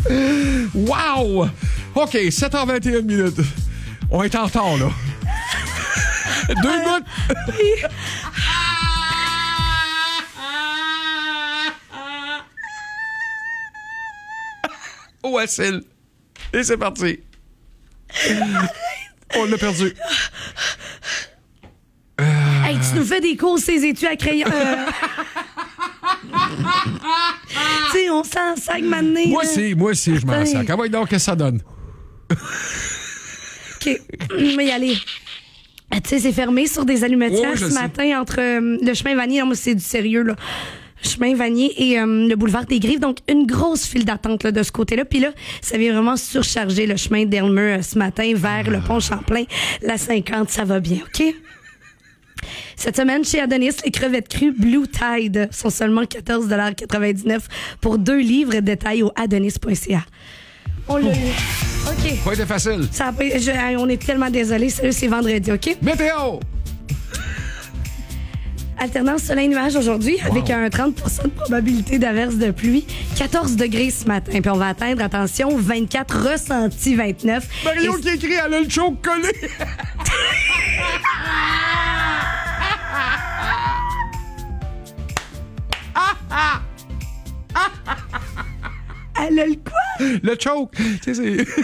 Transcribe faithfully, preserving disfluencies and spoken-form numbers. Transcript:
Wow! OK, sept heures vingt et une minutes. On est en retard, là. Deux minutes. Oh, Acile. Et c'est parti. On l'a perdu. Euh... Hey, tu nous fais des cours, ces études à crayon. Euh... tu sais, on s'en sac maintenant. Moi aussi, moi aussi, je m'en sac. Ah ouais, donc, qu'est-ce que ça donne? OK, je vais y aller. Tu sais, c'est fermé sur des allumetières oh, ce sais. matin entre euh, le chemin Vanier, non, moi, c'est du sérieux, là. Chemin Vanier et euh, le boulevard des Griffes. Donc, une grosse file d'attente là, de ce côté-là. Puis là, ça vient vraiment surcharger le chemin d'Elmer euh, ce matin vers le pont Champlain. La cinquante, ça va bien, OK? Cette semaine, chez Adonis, les crevettes crues Blue Tide sont seulement quatorze dollars quatre-vingt-dix-neuf pour deux livres. Détails au adonis point c a. On l'a eu. OK. Pas été facile. Ça a pas, je, on est tellement désolés. Sérieux, c'est vendredi, OK? Météo! Alternance soleil-nuage aujourd'hui, wow. Avec un trente pour cent de probabilité d'averse de pluie. quatorze degrés ce matin. Puis on va atteindre, attention, vingt-quatre, ressenti vingt-neuf. Mario Et... qui écrit, elle a le choke collé. Elle a le quoi? Le choke. Tu sais, c'est...